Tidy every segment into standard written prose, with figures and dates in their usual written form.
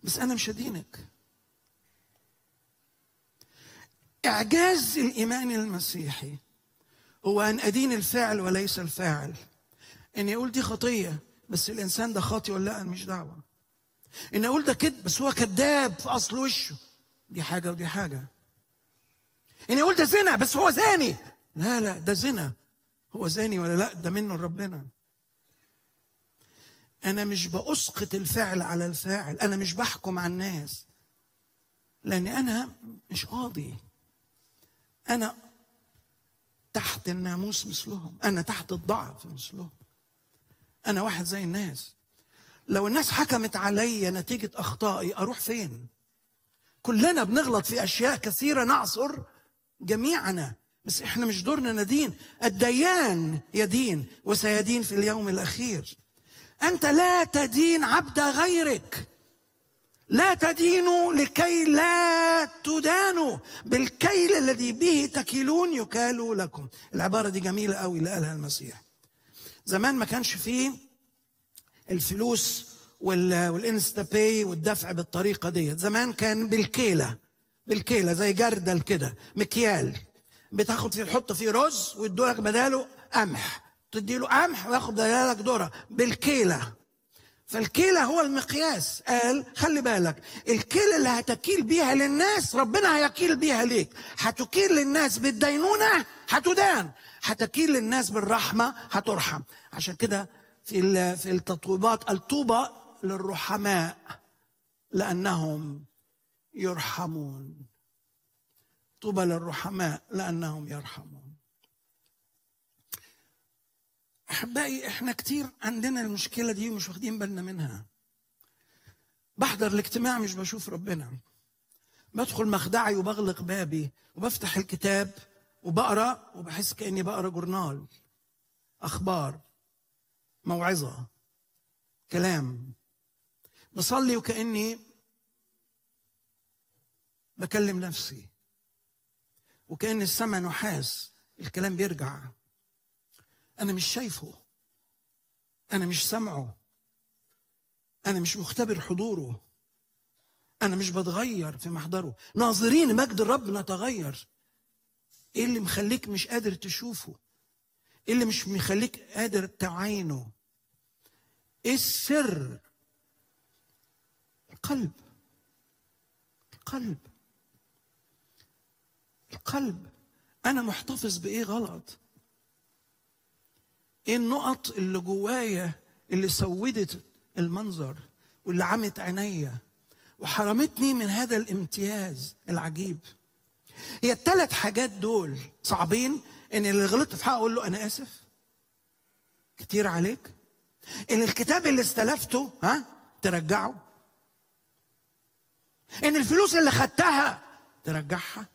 بس أنا مش هدينك. إعجاز الإيمان المسيحي هو أن أدين الفعل وليس الفاعل. إن يقول دي خطية بس الإنسان ده خاطئ ولا لا، أنا مش دعوة. إن أقول ده كذب بس هو كذاب في أصل وشه، دي حاجة ودي حاجة. إن يقول ده زنا بس هو زاني، لا ده زنا، هو زاني ولا لا ده منه ربنا. أنا مش بأسقط الفعل على الفاعل، أنا مش بحكم على الناس، لأن أنا مش قاضي. أنا تحت الناموس مثلهم، أنا تحت الضعف مثلهم، أنا واحد زي الناس. لو الناس حكمت علي نتيجة أخطائي أروح فين؟ كلنا بنغلط في أشياء كثيرة نعصر جميعنا، بس إحنا مش دورنا ندين. الديان يدين وسيدين في اليوم الأخير. أنت لا تدين عبد غيرك، لا تدينوا لكي لا تدانوا، بالكيل الذي به تكيلون يكال لكم. العبارة دي جميلة قوي اللي قالها المسيح. زمان ما كانش فيه الفلوس والانستا باي والدفع بالطريقة دي. زمان كان بالكيلة زي جردل كده، مكيال بتاخد فيه تحط فيه رز ويدولك بداله قمح، تدي له قمح وياخد بدالك ذرة بالكيلة. فالكيلة هو المقياس. قال خلي بالك، الكيلة اللي هتكيل بيها للناس ربنا هيكيل بيها ليك. هتكيل للناس بالدينونة هتدان، هتكيل للناس بالرحمة هترحم. عشان كده في التطويبات الطوبى للرحماء لأنهم يرحمون. طوبى للرحماء لأنهم يرحمون. أحبائي، إحنا كتير عندنا المشكلة دي ومش واخدين بالنا منها. بحضر الاجتماع مش بشوف ربنا، بدخل مخدعي وبغلق بابي وبفتح الكتاب وبقرأ وبحس كأني بقرأ جورنال، أخبار، موعظة، كلام. بصلي وكأني بكلم نفسي، وكأن السماء نحاس، الكلام بيرجع. أنا مش شايفه، أنا مش سمعه، أنا مش مختبر حضوره، أنا مش بتغير في محضره. ناظرين مجد الرب نتغير. إيه اللي مخليك مش قادر تشوفه؟ إيه اللي مش مخليك قادر تعينه؟ إيه السر؟ القلب. القلب. القلب. أنا محتفظ بإيه غلط؟ إيه النقط اللي جوايا اللي سودت المنظر واللي عمت عينيا وحرمتني من هذا الامتياز العجيب؟ هي الثلاث حاجات دول صعبين. ان اللي غلطت في حقه اقول له انا اسف كتير عليك، ان الكتاب اللي استلفته ترجعه، ان الفلوس اللي خدتها ترجعها،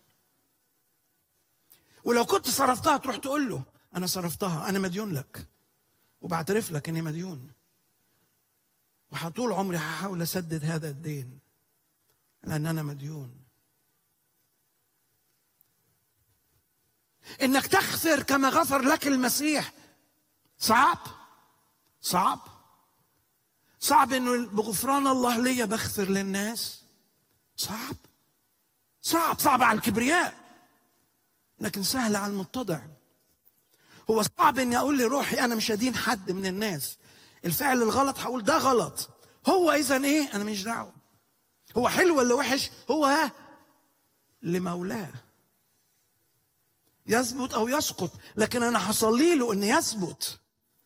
ولو كنت صرفتها تروح تقول له انا صرفتها، انا مديون لك وبعترف لك اني مديون، وطول عمري هحاول اسدد هذا الدين لان انا مديون. انك تغفر كما غفر لك المسيح صعب صعب صعب. انه بغفران الله ليا بغفر للناس صعب صعب صعب على الكبرياء، لكن سهل على المتضع. هو صعب اني اقول لروحي انا مش هدين حد من الناس، الفعل الغلط هقول ده غلط، هو اذا ايه انا مش دعوه، هو حلو ولا وحش هو لمولاه يثبت او يسقط، لكن انا هصلي له انه يثبت،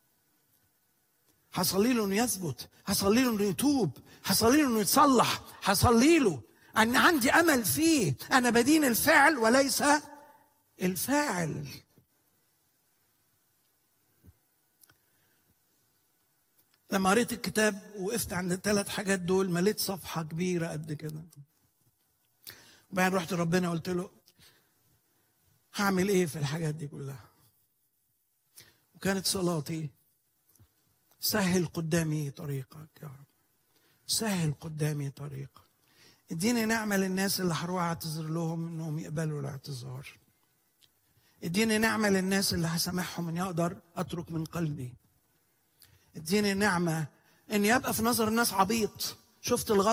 هصلي له انه يثبت، هصلي له انه يتوب، هصلي له انه يتصلح، هصلي له ان عندي امل فيه. انا بدين الفعل وليس الفاعل. لما قريت الكتاب وقفت عند الثلاث حاجات دول مليت صفحه كبيره قد كده، وبعدين رحت ربنا قلت له هعمل ايه في الحاجات دي كلها؟ وكانت صلاتي سهل قدامي طريقك يا رب، سهل قدامي طريقك، اديني نعمة للناس اللي هروح اعتذر لهم انهم يقبلوا الاعتذار، اديني نعمة للناس اللي هسامحهم اني اقدر اترك من قلبي، اديني نعمة اني ابقى في نظر الناس عبيط، شفت الغلط